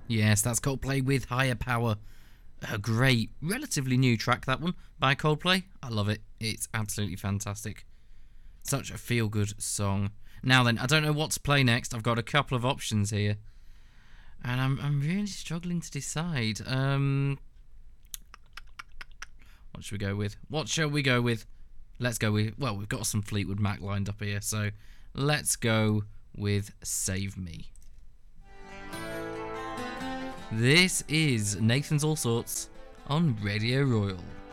Yes, that's Coldplay with Higher Power. A great, relatively new track, that one, by Coldplay. I love it. It's absolutely fantastic. Such a feel-good song. Now then, I don't know what to play next. I've got a couple of options here. And I'm really struggling to decide. What should we go with? What shall we go with? Let's go with... Well, we've got some Fleetwood Mac lined up here, so let's go with Save Me. This is Nathan's All Sorts on Radio Royal.